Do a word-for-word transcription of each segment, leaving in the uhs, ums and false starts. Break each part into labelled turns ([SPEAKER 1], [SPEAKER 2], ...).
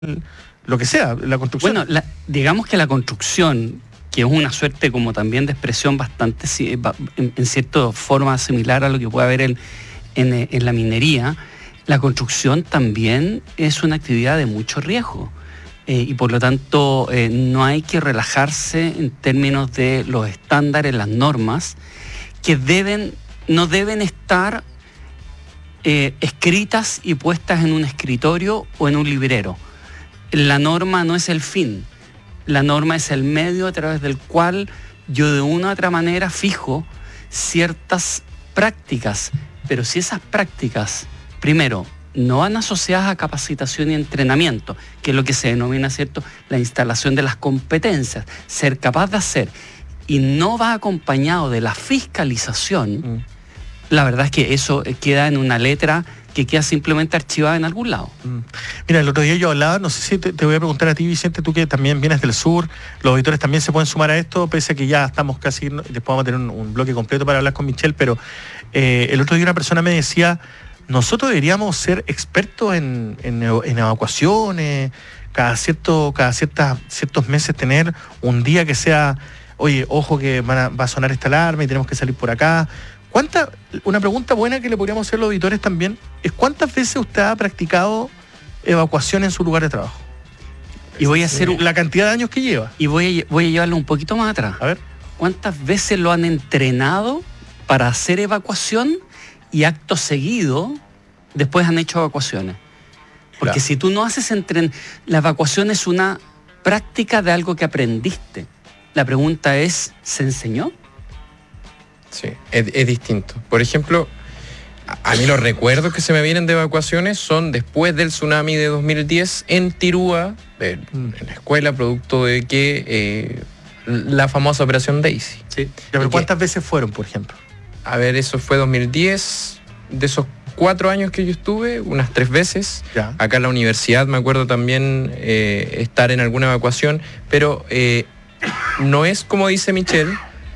[SPEAKER 1] lo que sea, la construcción.
[SPEAKER 2] Bueno, la, digamos que la construcción, que es una suerte como también de expresión bastante, en, en cierta forma similar a lo que puede haber en, en, en la minería, la construcción también es una actividad de mucho riesgo. Eh, y por lo tanto eh, no hay que relajarse en términos de los estándares, las normas, que deben, no deben estar eh, escritas y puestas en un escritorio o en un librero. La norma no es el fin, la norma es el medio a través del cual yo de una u otra manera fijo ciertas prácticas, pero si esas prácticas, primero, no van asociadas a capacitación y entrenamiento, que es lo que se denomina, ¿cierto?, la instalación de las competencias, ser capaz de hacer, y no va acompañado de la fiscalización, mm. la verdad es que eso queda en una letra que queda simplemente archivada en algún lado. Mm.
[SPEAKER 1] Mira, el otro día yo hablaba, no sé si te, te voy a preguntar a ti, Vicente, tú que también vienes del sur, los auditores también se pueden sumar a esto, pese a que ya estamos casi, después vamos a tener un, un bloque completo para hablar con Michelle, pero eh, el otro día una persona me decía, nosotros deberíamos ser expertos en, en, en evacuaciones, cada, cierto, cada ciertas, ciertos meses tener un día que sea, oye, ojo que van a, va a sonar esta alarma y tenemos que salir por acá. ¿Cuánta, una pregunta buena que le podríamos hacer a los auditores también es ¿cuántas veces usted ha practicado evacuación en su lugar de trabajo?
[SPEAKER 2] Y voy a hacer un,
[SPEAKER 1] la cantidad de años que lleva.
[SPEAKER 2] Y voy a, voy a llevarlo un poquito más atrás.
[SPEAKER 1] A ver.
[SPEAKER 2] ¿Cuántas veces lo han entrenado para hacer evacuación y acto seguido después han hecho evacuaciones? Porque claro, si tú no haces entren... la evacuación es una práctica de algo que aprendiste. La pregunta es, ¿se enseñó?
[SPEAKER 3] Sí, es, es distinto. Por ejemplo, a, a mí los recuerdos que se me vienen de evacuaciones son después del tsunami de dos mil diez en Tirúa, de, en la escuela, producto de que eh, la famosa Operación Daisy.
[SPEAKER 1] Sí. Pero ¿cuántas que, veces fueron, por ejemplo?
[SPEAKER 3] A ver, eso fue dos mil diez, de esos cuatro años que yo estuve, unas tres veces. Ya. Acá en la universidad me acuerdo también eh, estar en alguna evacuación, pero eh, no es como dice Michelle,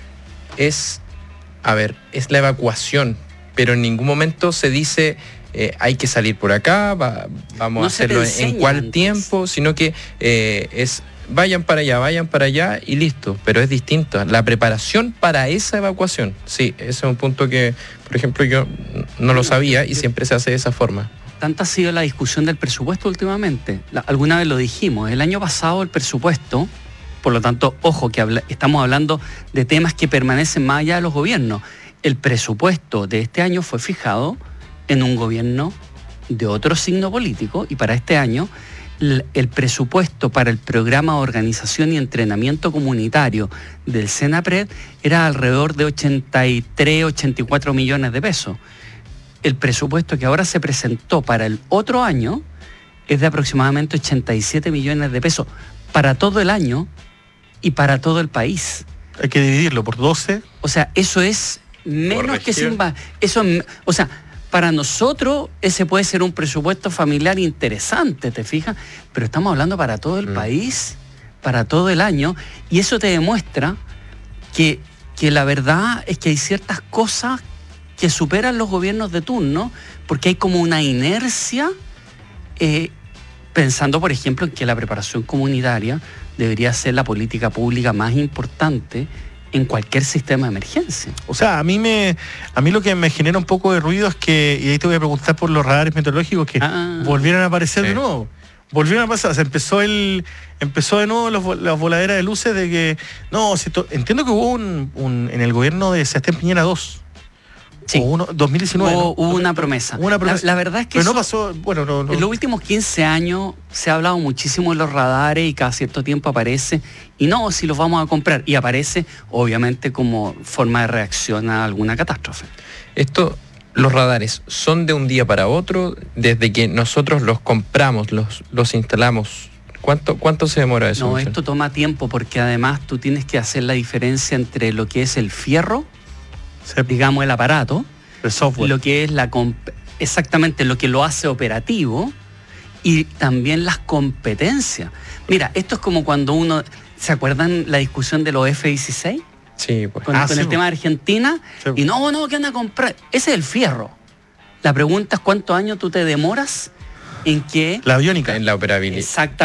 [SPEAKER 3] es... A ver, es la evacuación, pero en ningún momento se dice eh, hay que salir por acá, va, vamos no a hacerlo en, en cuál antes. tiempo, sino que eh, es vayan para allá, vayan para allá y listo, pero es distinto. La preparación para esa evacuación, sí, ese es un punto que, por ejemplo, yo no lo sabía y siempre se hace de esa forma.
[SPEAKER 2] Tanta ha sido la discusión del presupuesto últimamente. La, alguna vez lo dijimos, el año pasado el presupuesto... Por lo tanto, ojo, que habla, estamos hablando de temas que permanecen más allá de los gobiernos. El presupuesto de este año fue fijado en un gobierno de otro signo político y para este año el, el presupuesto para el programa de organización y entrenamiento comunitario del Senapred era alrededor de ochenta y tres, ochenta y cuatro millones de pesos. El presupuesto que ahora se presentó para el otro año es de aproximadamente ochenta y siete millones de pesos para todo el año y para todo el país.
[SPEAKER 1] Hay que dividirlo por doce.
[SPEAKER 2] O sea, eso es menos que sin va. Eso, o sea, para nosotros ese puede ser un presupuesto familiar interesante, ¿te fijas? Pero estamos hablando para todo el mm. país, para todo el año, y eso te demuestra que, que la verdad es que hay ciertas cosas que superan los gobiernos de turno, porque hay como una inercia, eh, pensando, por ejemplo, en que la preparación comunitaria debería ser la política pública más importante en cualquier sistema de emergencia.
[SPEAKER 1] O sea, a mí me a mí lo que me genera un poco de ruido es que, y ahí te voy a preguntar por los radares meteorológicos que ah, volvieron a aparecer sí. de nuevo. Volvieron a pasar, o sea, empezó el empezó de nuevo los, las voladeras de luces de que, no, si to, entiendo que hubo un, un en el gobierno de Sebastián Piñera dos.
[SPEAKER 2] Sí.
[SPEAKER 1] Uno, dos mil diecinueve.
[SPEAKER 2] Hubo, hubo una promesa.
[SPEAKER 1] Una promesa.
[SPEAKER 2] La, la verdad es que...
[SPEAKER 1] Pero eso, no pasó, bueno, no, no.
[SPEAKER 2] En los últimos quince años se ha hablado muchísimo de los radares y cada cierto tiempo aparece, y no, si los vamos a comprar, y aparece obviamente como forma de reacción a alguna catástrofe.
[SPEAKER 3] Esto, los radares, ¿son de un día para otro? Desde que nosotros los compramos, los, los instalamos, ¿cuánto, cuánto se demora eso?
[SPEAKER 2] No, esto toma tiempo porque además tú tienes que hacer la diferencia entre lo que es el fierro, digamos el aparato,
[SPEAKER 1] el software,
[SPEAKER 2] lo que es la comp- exactamente lo que lo hace operativo y también las competencias. Mira, esto es como cuando uno, ¿se acuerdan la discusión de los F dieciséis?
[SPEAKER 3] Sí, pues.
[SPEAKER 2] Con,
[SPEAKER 1] ah,
[SPEAKER 2] con
[SPEAKER 1] sí,
[SPEAKER 2] el
[SPEAKER 1] pues.
[SPEAKER 2] tema de Argentina, sí. Y no, no, ¿qué van a comprar? Ese es el fierro. La pregunta es cuántos años tú te demoras en que...
[SPEAKER 1] La aviónica.
[SPEAKER 3] En la operabilidad.
[SPEAKER 2] Exactamente.